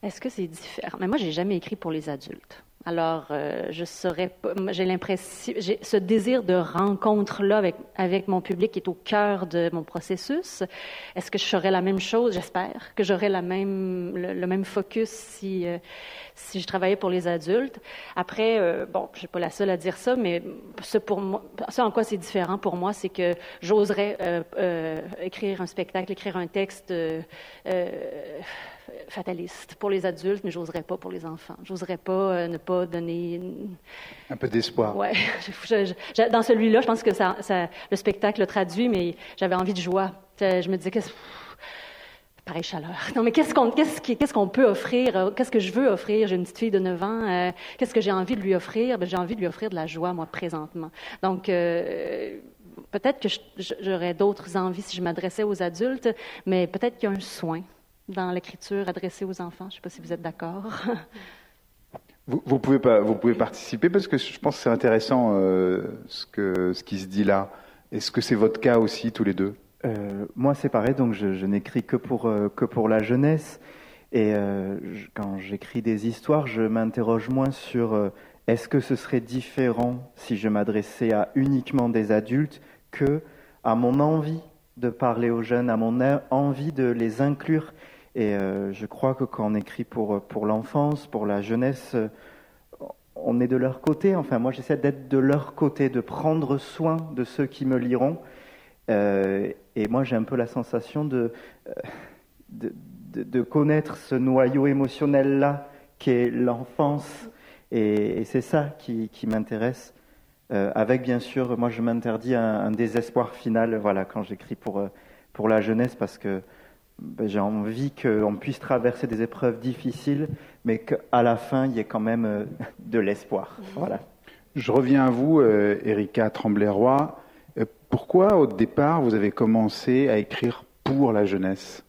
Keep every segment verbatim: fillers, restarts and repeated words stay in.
Est-ce que c'est différent? Mais moi, j'ai jamais écrit pour les adultes. Alors, euh, je saurais pas. J'ai l'impression, j'ai ce désir de rencontre-là avec avec mon public qui est au cœur de mon processus. Est-ce que je ferais la même chose? J'espère que j'aurais la même le, le même focus si euh, si je travaillais pour les adultes. Après, euh, bon, je suis pas la seule à dire ça, mais ce pour moi, ça en quoi c'est différent pour moi, c'est que j'oserais euh, euh, écrire un spectacle, écrire un texte. Euh, euh, fataliste pour les adultes, mais j'oserais pas pour les enfants. J'oserais pas euh, ne pas donner... Une... Un peu d'espoir. Ouais. Je, je, je, dans celui-là, je pense que ça, ça, le spectacle le traduit, mais j'avais envie de joie. Je me disais, qu'est-ce... pareil, chaleur. Non, mais qu'est-ce qu'on, qu'est-ce, qu'est-ce qu'on peut offrir? Qu'est-ce que je veux offrir? J'ai une petite fille de neuf ans. Euh, qu'est-ce que j'ai envie de lui offrir? Ben, j'ai envie de lui offrir de la joie, moi, présentement. Donc... Euh, peut-être que je, j'aurais d'autres envies si je m'adressais aux adultes, mais peut-être qu'il y a un soin dans l'écriture adressée aux enfants. Je ne sais pas si vous êtes d'accord. Vous, vous, pouvez pas, vous pouvez participer parce que je pense que c'est intéressant euh, ce, que, ce qui se dit là. Est-ce que c'est votre cas aussi, tous les deux? euh, Moi, c'est pareil, donc je, je n'écris que pour, euh, que pour la jeunesse. Et euh, je, quand j'écris des histoires, je m'interroge moins sur euh, est-ce que ce serait différent si je m'adressais à uniquement des adultes que à mon envie de parler aux jeunes, à mon envie de les inclure. Et euh, je crois que quand on écrit pour, pour l'enfance, pour la jeunesse, on est de leur côté. Enfin, moi, j'essaie d'être de leur côté, de prendre soin de ceux qui me liront. Euh, et moi, j'ai un peu la sensation de, de, de, de connaître ce noyau émotionnel-là qu'est l'enfance. Et, et c'est ça qui, qui m'intéresse. Euh, avec, bien sûr, moi, je m'interdis un, un désespoir final, voilà, quand j'écris pour, pour la jeunesse, parce que ben, j'ai envie qu'on puisse traverser des épreuves difficiles, mais qu'à la fin, il y ait quand même euh, de l'espoir. Voilà. Je reviens à vous, euh, Erika Tremblay-Roy. Euh, pourquoi, au départ, vous avez commencé à écrire pour la jeunesse?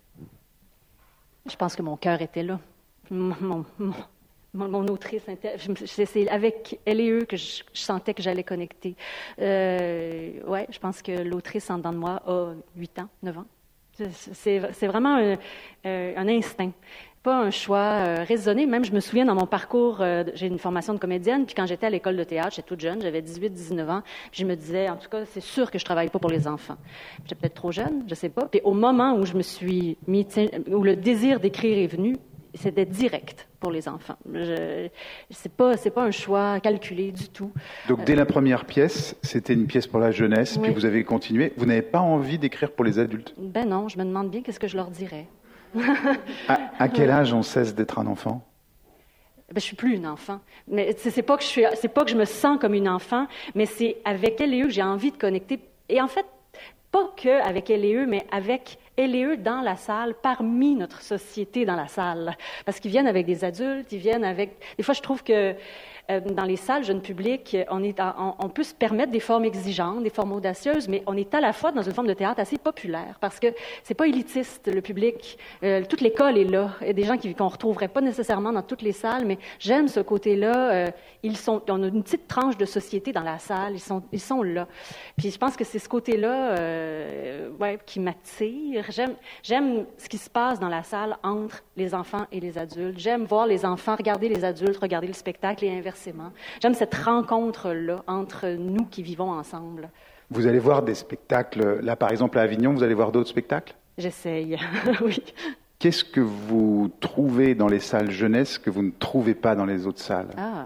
Je pense que mon cœur était là. Mon, mon, mon, mon autrice, c'est avec elle et eux que je, je sentais que j'allais connecter. Euh, ouais, je pense que l'autrice en dedans de moi a huit ans, neuf ans. C'est, c'est vraiment un, un instinct, pas un choix euh, raisonné. Même, je me souviens, dans mon parcours, euh, j'ai une formation de comédienne, puis quand j'étais à l'école de théâtre, j'étais toute jeune, j'avais dix-huit dix-neuf ans, puis je me disais, en tout cas, c'est sûr que je travaille pas pour les enfants. J'étais peut-être trop jeune, je sais pas. Puis au moment où je me suis mis, où le désir d'écrire est venu, c'était direct pour les enfants. Je, c'est pas, c'est pas un choix calculé du tout. Donc, dès euh, la première pièce, c'était une pièce pour la jeunesse, oui. Puis vous avez continué. Vous n'avez pas envie d'écrire pour les adultes? Ben non, je me demande bien qu'est-ce que je leur dirais. à, à quel âge on cesse d'être un enfant? Ben, je suis plus une enfant. Mais c'est, c'est pas que je suis, c'est pas que je me sens comme une enfant, mais c'est avec elle et eux que j'ai envie de connecter. Et en fait, pas que avec elle et eux, mais avec elle et eux dans la salle, parmi notre société dans la salle. Parce qu'ils viennent avec des adultes, ils viennent avec... Des fois, je trouve que euh, dans les salles jeunes publics, on, est à, on, on peut se permettre des formes exigeantes, des formes audacieuses, mais on est à la fois dans une forme de théâtre assez populaire, parce que c'est pas élitiste, le public. Euh, toute l'école est là. Il y a des gens qui, qu'on retrouverait pas nécessairement dans toutes les salles, mais j'aime ce côté-là. Euh, ils sont, on a une petite tranche de société dans la salle, ils sont, ils sont là. Puis je pense que c'est ce côté-là euh, ouais, qui m'attire. J'aime, j'aime ce qui se passe dans la salle entre les enfants et les adultes. J'aime voir les enfants regarder les adultes, regarder le spectacle et inversement. J'aime cette rencontre-là entre nous qui vivons ensemble. Vous allez voir des spectacles, là par exemple à Avignon, vous allez voir d'autres spectacles? J'essaye, oui. Qu'est-ce que vous trouvez dans les salles jeunesse que vous ne trouvez pas dans les autres salles? Ah,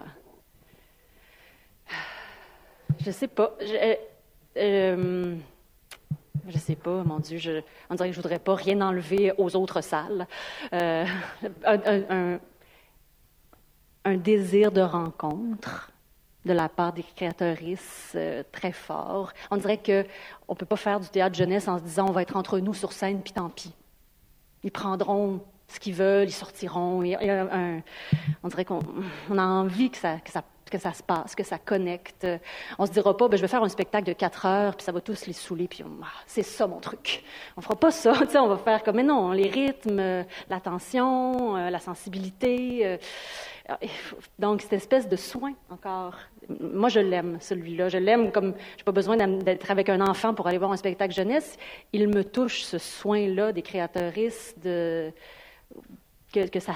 je sais pas. Je, euh, je sais pas, mon Dieu. Je, on dirait que je voudrais pas rien enlever aux autres salles. Euh, un, un, un désir de rencontre de la part des créatrices euh, très fort. On dirait que on peut pas faire du théâtre jeunesse en se disant on va être entre nous sur scène puis tant pis. Ils prendront ce qu'ils veulent, ils sortiront. Il y a un, on dirait qu'on on a envie que ça, que ça que ça se passe, que ça connecte. On se dira pas, ben, je vais faire un spectacle de quatre heures, puis ça va tous les saouler, puis on, ah, c'est ça mon truc. On fera pas ça, tu sais, on va faire comme, mais non, les rythmes, euh, l'attention, euh, la sensibilité. Euh, donc, cette espèce de soin, encore. Moi, je l'aime, celui-là. Je l'aime comme, j'ai pas besoin d'être avec un enfant pour aller voir un spectacle jeunesse. Il me touche, ce soin-là des créatrices, de... Que, que ça